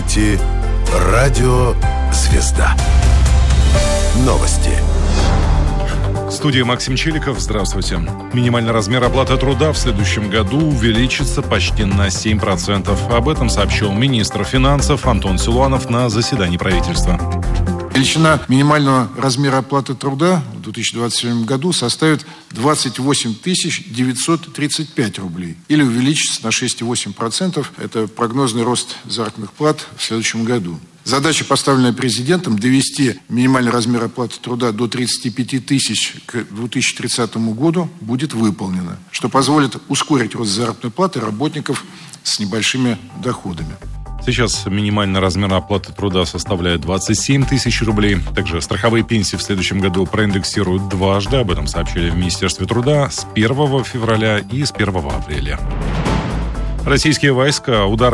слушаете «Радио Звезда». Новости. В студии Максим Чиликов. Здравствуйте. Минимальный размер оплаты труда в следующем году увеличится почти на 7%. Об этом сообщил министр финансов Антон Силуанов на заседании правительства. Величина минимального размера оплаты труда в 2027 году составит 28 935 рублей или увеличится на 6,8%. Это прогнозный рост заработных плат в следующем году. Задача, поставленная президентом, довести минимальный размер оплаты труда до 35 тысяч к 2030 году, будет выполнена, что позволит ускорить рост заработной платы работников с небольшими доходами. Сейчас минимальный размер оплаты труда составляет 27 тысяч рублей. Также страховые пенсии в следующем году проиндексируют дважды. Об этом сообщили в Министерстве труда с 1 февраля и с 1 апреля. Российские войска ударами